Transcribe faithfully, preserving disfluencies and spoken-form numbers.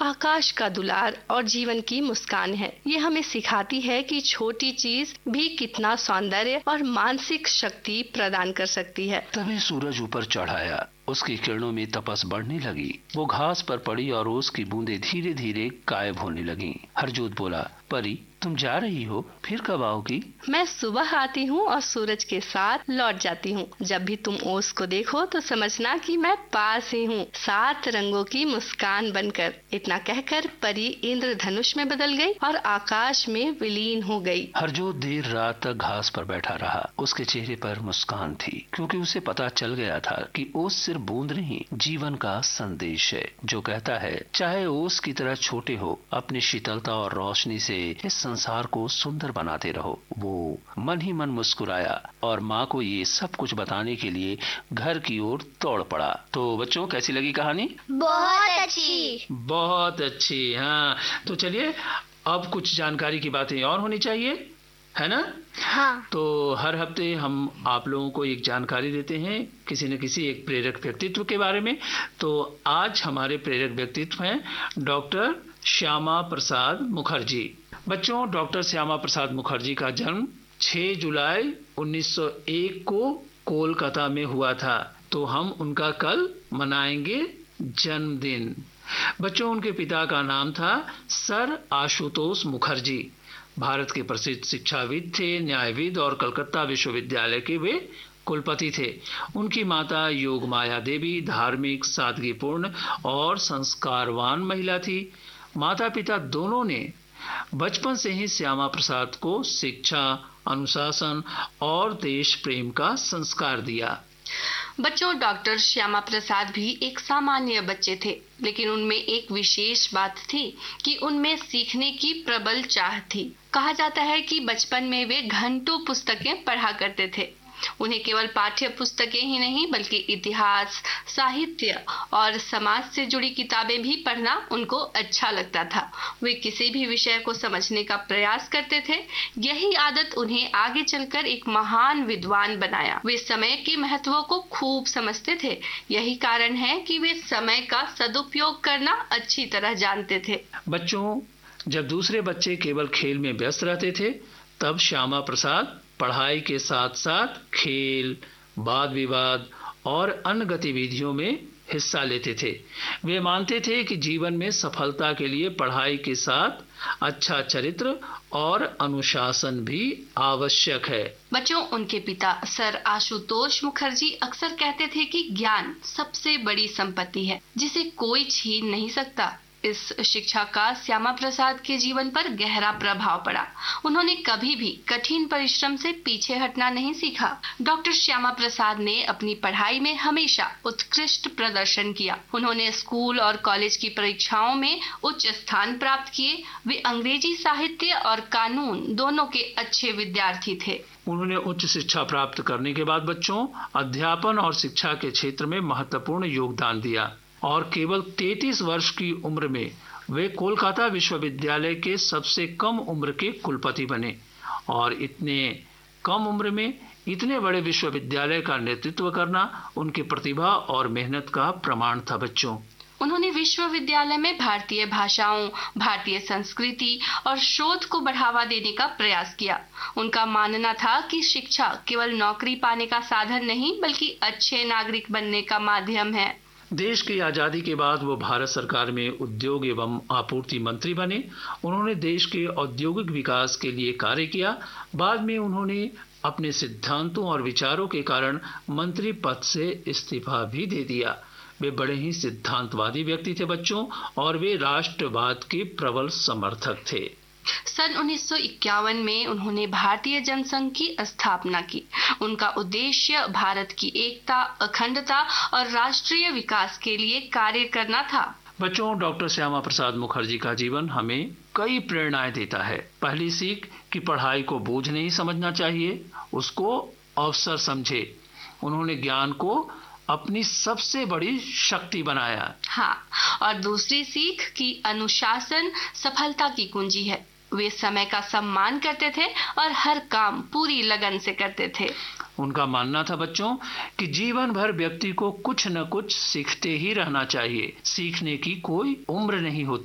आकाश का दुलार और जीवन की मुस्कान है। ये हमें सिखाती है कि छोटी चीज भी कितना सौंदर्य और मानसिक शक्ति प्रदान कर सकती है। तभी सूरज ऊपर चढ़ आया, उसकी किरणों में तपस बढ़ने लगी। वो घास पर पड़ी और उसकी बूंदें धीरे धीरे गायब होने लगीं। हरजोत बोला, परी तुम जा रही हो, फिर कब आओगी? मैं सुबह आती हूँ और सूरज के साथ लौट जाती हूँ। जब भी तुम ओस को देखो तो समझना कि मैं पास ही हूँ, सात रंगों की मुस्कान बनकर। इतना कहकर परी इंद्रधनुष में बदल गई और आकाश में विलीन हो गई। हरजोत देर रात तक घास पर बैठा रहा। उसके चेहरे पर मुस्कान थी, क्योंकि उसे पता चल गया था कि ओस सिर्फ बूंद नहीं, जीवन का संदेश है, जो कहता है चाहे ओस की तरह छोटे हो, अपनी शीतलता और रोशनी से इस संसार को सुंदर बनाते रहो। वो मन ही मन मुस्कुराया और माँ को ये सब कुछ बताने के लिए घर की ओर दौड़ पड़ा। तो बच्चों, कैसी लगी कहानी? बहुत अच्छी। बहुत अच्छी। हाँ, तो चलिए अब कुछ जानकारी की बातें और होनी चाहिए, है ना? हाँ। तो हर हफ्ते हम आप लोगों को एक जानकारी देते हैं किसी न किसी एक प्रेरक व्यक्तित्व के बारे में। तो आज हमारे प्रेरक व्यक्तित्व हैं डॉक्टर श्यामा प्रसाद मुखर्जी। बच्चों, डॉक्टर श्यामा प्रसाद मुखर्जी का जन्म छह जुलाई उन्नीस सौ एक को कोलकाता में हुआ था। तो हम उनका कल मनाएंगे जन्मदिन। बच्चों, उनके पिता का नाम था सर आशुतोष मुखर्जी। भारत के प्रसिद्ध शिक्षाविद थे, न्यायविद और कलकत्ता विश्वविद्यालय के वे कुलपति थे। उनकी माता योगमाया देवी धार्मिक, सादगीपूर्ण और संस्कारवान महिला थी। माता पिता दोनों ने बचपन से ही श्यामा प्रसाद को शिक्षा, अनुशासन और देश प्रेम का संस्कार दिया। बच्चों, डॉक्टर श्यामा प्रसाद भी एक सामान्य बच्चे थे, लेकिन उनमें एक विशेष बात थी कि उनमें सीखने की प्रबल चाह थी। कहा जाता है कि बचपन में वे घंटों पुस्तकें पढ़ा करते थे। उन्हें केवल पाठ्य पुस्तकें ही नहीं बल्कि इतिहास, साहित्य और समाज से जुड़ी किताबें भी पढ़ना उनको अच्छा लगता था। वे किसी भी विषय को समझने का प्रयास करते थे। यही आदत उन्हें आगे चलकर एक महान विद्वान बनाया। वे समय के महत्व को खूब समझते थे। यही कारण है कि वे समय का सदुपयोग करना अच्छी तरह जानते थे। बच्चों, जब दूसरे बच्चे केवल खेल में व्यस्त रहते थे, तब श्यामा प्रसाद पढ़ाई के साथ साथ खेल, वाद विवाद और अन्य गतिविधियों में हिस्सा लेते थे। वे मानते थे कि जीवन में सफलता के लिए पढ़ाई के साथ अच्छा चरित्र और अनुशासन भी आवश्यक है। बच्चों, उनके पिता सर आशुतोष मुखर्जी अक्सर कहते थे कि ज्ञान सबसे बड़ी संपत्ति है जिसे कोई छीन नहीं सकता। इस शिक्षा का श्यामा प्रसाद के जीवन पर गहरा प्रभाव पड़ा। उन्होंने कभी भी कठिन परिश्रम से पीछे हटना नहीं सीखा। डॉक्टर श्यामा प्रसाद ने अपनी पढ़ाई में हमेशा उत्कृष्ट प्रदर्शन किया। उन्होंने स्कूल और कॉलेज की परीक्षाओं में उच्च स्थान प्राप्त किए। वे अंग्रेजी साहित्य और कानून दोनों के अच्छे विद्यार्थी थे। उन्होंने उच्च शिक्षा प्राप्त करने के बाद बच्चों अध्यापन और शिक्षा के क्षेत्र में महत्वपूर्ण योगदान दिया और केवल तैंतीस वर्ष की उम्र में वे कोलकाता विश्वविद्यालय के सबसे कम उम्र के कुलपति बने। और इतने कम उम्र में इतने बड़े विश्वविद्यालय का नेतृत्व करना उनकी प्रतिभा और मेहनत का प्रमाण था। बच्चों, उन्होंने विश्वविद्यालय में भारतीय भाषाओं, भारतीय संस्कृति और शोध को बढ़ावा देने का प्रयास किया। उनका मानना था कि शिक्षा केवल नौकरी पाने का साधन नहीं बल्कि अच्छे नागरिक बनने का माध्यम है। देश की आजादी के बाद वो भारत सरकार में उद्योग एवं आपूर्ति मंत्री बने। उन्होंने देश के औद्योगिक विकास के लिए कार्य किया। बाद में उन्होंने अपने सिद्धांतों और विचारों के कारण मंत्री पद से इस्तीफा भी दे दिया। वे बड़े ही सिद्धांतवादी व्यक्ति थे बच्चों, और वे राष्ट्रवाद के प्रबल समर्थक थे। सन उन्नीस सौ इक्यावन में उन्होंने भारतीय जनसंघ की स्थापना की। उनका उद्देश्य भारत की एकता, अखंडता और राष्ट्रीय विकास के लिए कार्य करना था। बच्चों, डॉक्टर श्यामा प्रसाद मुखर्जी का जीवन हमें कई प्रेरणाएं देता है। पहली सीख कि पढ़ाई को बोझ नहीं समझना चाहिए, उसको अवसर समझे। उन्होंने ज्ञान को अपनी सबसे बड़ी शक्ति बनाया। हाँ, और दूसरी सीख कि अनुशासन सफलता की कुंजी है। वे समय का सम्मान करते थे और हर काम पूरी लगन से करते थे। उनका मानना था बच्चों कि जीवन भर व्यक्ति को कुछ न कुछ सीखते ही रहना चाहिए। सीखने की कोई उम्र नहीं होती।